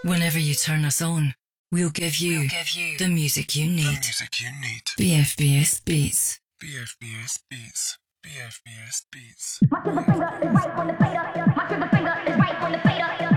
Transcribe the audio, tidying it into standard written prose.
Whenever you turn us on, we'll give you the music you need. BFBS Beats. BFBS Beats. BFBS Beats. My trigger finger is right on the fader. My trigger